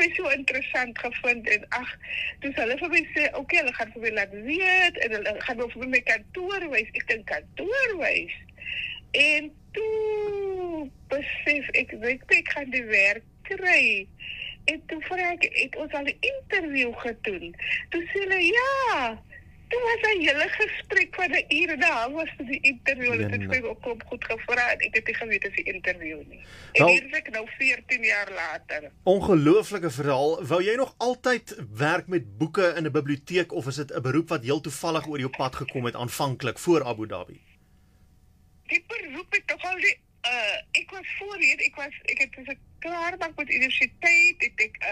my so interessant gevind en toe hulle vir my sê, okay, hulle gaan vir my laat weet en hulle gaan vir my kantoor wys. Ek dink kantoor wys. En toe besef ek gaan die werk kry. En toe vraag ek, het ons al 'n interview gedoen? Toe sê hulle, ja. Toen was een hele gesprek van 'n uur en 'n half was die interview. En het het ook goed gevra en ek het nie geweet as die interview nie. En hier is ek nou 14 jaar later. Ongelooflike verhaal. Wou jy nog altyd werk met boeke in 'n biblioteek of is dit 'n beroep wat heel toevallig oor jou pad gekom het aanvanklik voor Abu Dhabi? Die beroep het toch al die, ek was voorheen, ek het dus klaar gemaak met universiteit,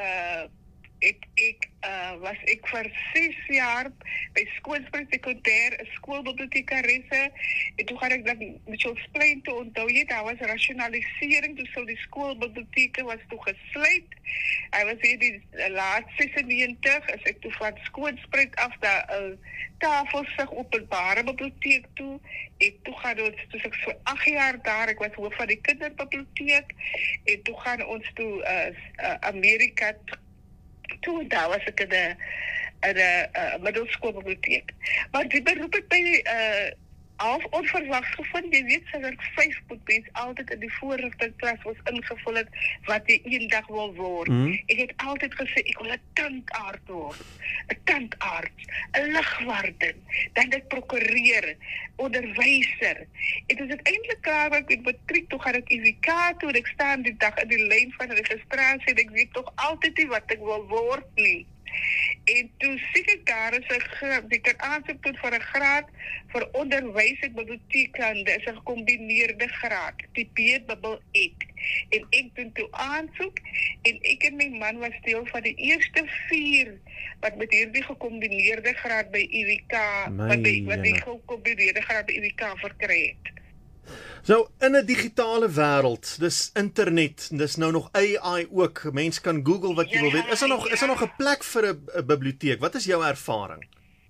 was ek vir 6 jaar by Skoolspruit Sekondêr, 'n skoolbibliotekaresse, en toe gaan ek dan Mitchellsplein toe onthou jy, daar was rationalisering, toe sou die skoolbiblioteke was toe gesluit. Hy was hier die laat 96, as ek toe van Skoolspruit af daar 'n Tafelsig openbare biblioteek toe. Toe gaan ons, toe ek so 8 jaar daar, ek was hoof van die kinderbiblioteek, en toe gaan ons toe Amerika toe, daar was ek in 'n middelskoolbiblioteek. Maar die beroep het my half onverwags gevind. Jy weet, sy 5 boekbeens altyd in die voorrigtingklas was ingevul het wat jy eendag wil word. Ek het altyd gesê, ek wil 'n tandarts word, 'n tandarts, 'n lugwarden, dan ek prokureur, onderwyser. En toe is ek eintlik klaar met matriek, toe gaan ek UWK toe, en ek staan die dag in die lyn van registrasie, en ek weet toch altyd nie wat ek wil word nie. En toe sien ek daar is ek kan aansoek doen vir 'n graad vir onderwys en biblioteekkunde, is 'n gecombineerde graad, die B-BBL-ek. En ek doen toe aansoek, en ek en my man was deel van die eerste 4 wat met hierdie gecombineerde graad by UWK, wat die gecombineerde graad by UWK verkry het. So, in 'n digitale wêreld, dis internet, dis nou nog AI ook, mens kan Google wat jy wil weet. Is daar nog 'n plek vir 'n biblioteek? Wat is jou ervaring?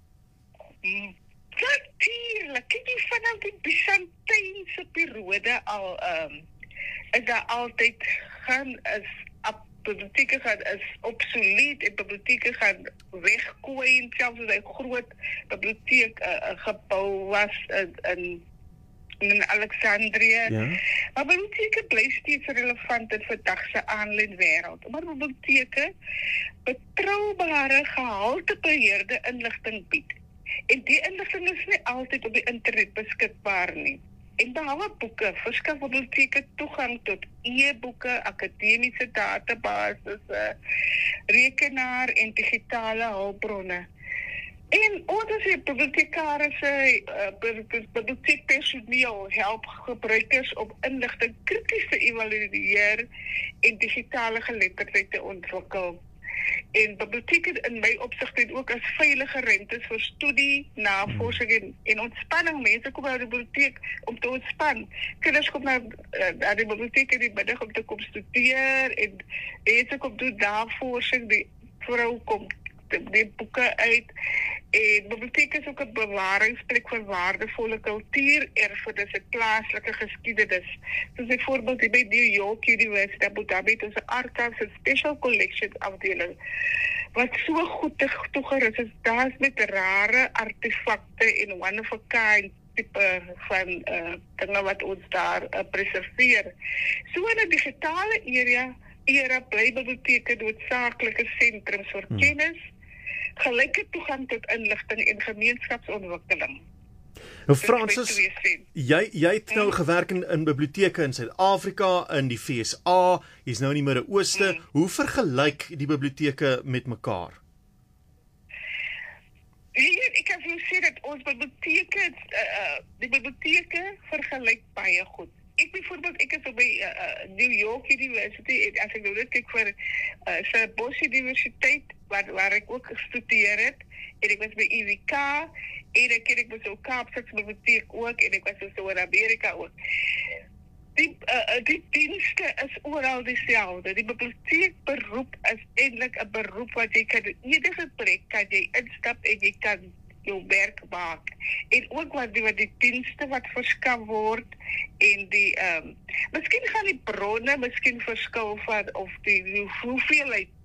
Natuurlijk, kyk jy vanaf die Byzantynse periode al, is daar altyd biblioteke is obsolet en biblioteke gaan weggooi, selfs as 'n groot biblioteek gebou was in Alexandrië. Ja. Maar biblioteke bly steeds relevant in vandag se aanlyn wêreld. Maar biblioteke betroubare, gehaltebeheerde inligting bied. En die inligting is nie altyd op die internet beskikbaar nie. En behalwe boeke, verskaf biblioteke toegang tot e-boeke, akademiese databases, rekenaar en digitale hulpbronne. En ons as bibliotekarisse, biblioteekpersoneel help gebruikers om inligting krities te evalueer en digitale geletterdheid te ontwikkel. En biblioteke in my opsig het ook as veilige ruimtes vir studie, navorsing en ontspanning. Mense kom na die biblioteek om te ontspan. Kinders kom na die biblioteek in die middag om te kom studeer en mense kom doen navorsing, die vrou kom die boeke uit. En biblioteek is ook 'n bewaringsplek vir waardevolle kultuurerfenis en plaaslike geskiedenis. Soos byvoorbeeld by New York University, Abu Dhabi, het ons 'n archives en special collections afdeling wat so goed toegerus is. Daar's met rare artefakte en one-of-a-kind tipe van dinge wat ons daar preserveer. So in 'n digitale era bly biblioteke noodsaaklike sentrums vir kennis, gelyke toegang tot inligting en gemeenskapsontwikkeling. Nou Francis, jy het nou gewerk in biblioteke in Suid-Afrika, in die VSA, jy's nou in die Midde-Ooste. Hoe vergelyk die biblioteke met mekaar? Ek kan vir jou sê dat ons die biblioteke vergelyk baie goed. Ek byvoorbeeld, ek is op by New York University, en as ek nou net kyk vir Stellenbosch Universiteit, waar ek ook gestudeer het, en ek was by UWK, en ek was op Kaapstadse biblioteek ook, en ek was so in Amerika ook. Die dienste is oral dieselfde. Die biblioteekberoep is eintlik 'n beroep wat jy kan enige plek kan jy instap en jy kan jou werk maak. En ook wat die dienste wat verskaf word en die miskien gaan die bronne miskien verskil van of die hoeveelheid